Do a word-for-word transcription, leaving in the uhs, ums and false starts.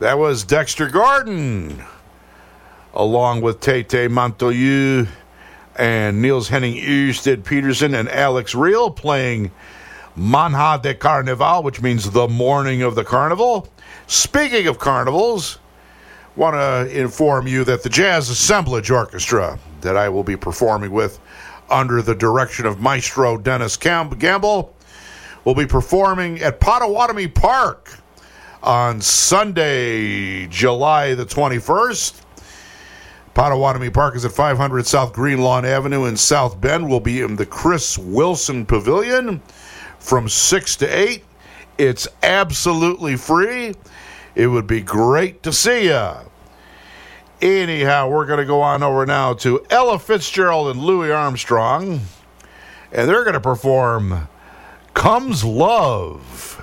That was Dexter Gordon, along with Tate Montolieu and Niels Henning Ørsted Peterson and Alex Reel playing Manhã de Carnaval, which means the morning of the carnival. Speaking of carnivals, want to inform you that the Jazz Assemblage Orchestra that I will be performing with under the direction of Maestro Dennis Camp- Gamble will be performing at Potawatomi Park on Sunday, July the twenty-first. Potawatomi Park is at five hundred South Greenlawn Avenue in South Bend. Will be in the Chris Wilson Pavilion from six to eight. It's absolutely free. It would be great to see ya. Anyhow, we're going to go on over now to Ella Fitzgerald and Louis Armstrong, and they're going to perform Comes Love.